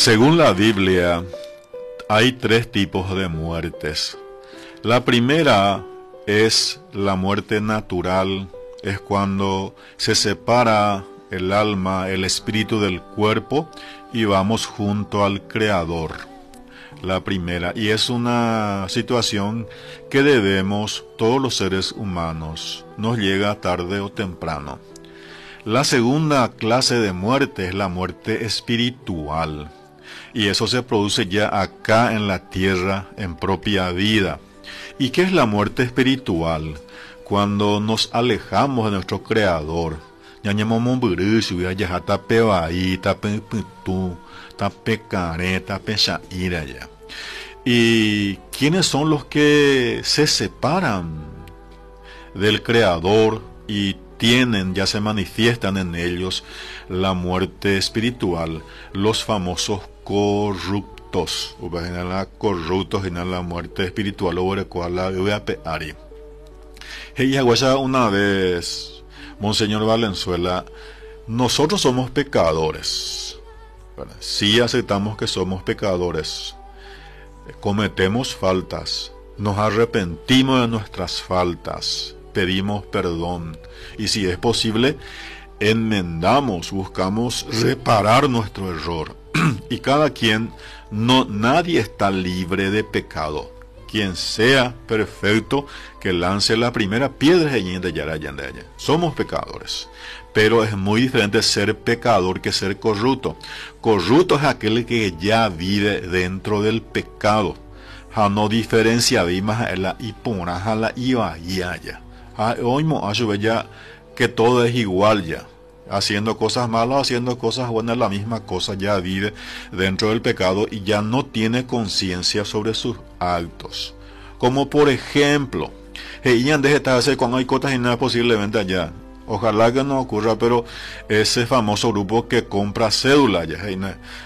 Según la Biblia, hay tres tipos de muertes. La primera es la muerte natural, es cuando se separa el alma, el espíritu del cuerpo y vamos junto al Creador. La primera, y es una situación que debemos todos los seres humanos, nos llega tarde o temprano. La segunda clase de muerte es la muerte espiritual, y eso se produce ya acá en la tierra, en propia vida. ¿Y qué es la muerte espiritual? Cuando nos alejamos de nuestro Creador. ¿Y quiénes son los que se separan del Creador y tienen, ya se manifiestan en ellos, la muerte espiritual? Los famosos corruptos. Corruptos en la muerte espiritual over cual la ari. Una vez, Monseñor Valenzuela, nosotros somos pecadores. Sí aceptamos que somos pecadores. Cometemos faltas. Nos arrepentimos de nuestras faltas. Pedimos perdón. Y si es posible, enmendamos, buscamos reparar nuestro error. Y cada quien, nadie está libre de pecado. Quien sea perfecto, que lance la primera piedra. Somos pecadores. Pero es muy diferente ser pecador que ser corrupto. Corrupto es aquel que ya vive dentro del pecado. No diferencia la que todo es igual ya. Haciendo cosas malas, haciendo cosas buenas, la misma cosa, ya vive dentro del pecado y ya no tiene conciencia sobre sus actos. Como por ejemplo, cuando hay cosas y nada posiblemente allá. Ojalá que no ocurra, pero ese famoso grupo que compra cédula, ya,